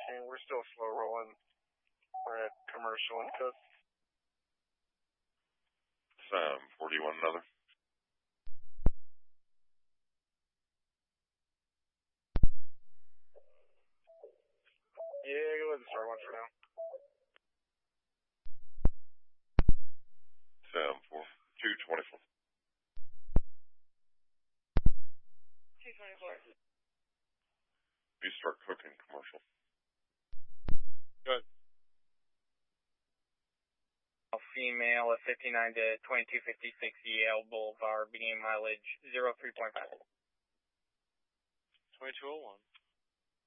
machine. We're still slow rolling. We're at commercial and cook. Sam, 41 another. Yeah, go ahead and start one for now. Sam, 224. 224. You start cooking commercial. Good. Female at 59 to 2256 Yale Boulevard, beginning mileage 03.5. 2201.